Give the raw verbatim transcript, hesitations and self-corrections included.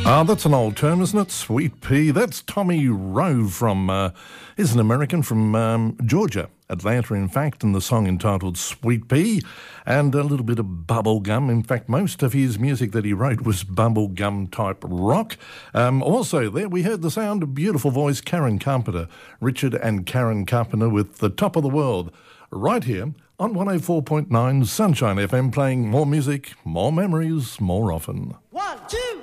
Ah, that's an old term, isn't it? Sweet pea. That's Tommy Rowe from, uh, is an American from um, Georgia, Atlanta, in fact, and the song entitled Sweet Pea, and a little bit of bubble gum. In fact, most of his music that he wrote was bubble gum type rock. Um, also, there we heard the sound of beautiful voice Karen Carpenter, Richard and Karen Carpenter with The Top of the World, right here on one oh four point nine Sunshine F M, playing more music, more memories, more often. One, two.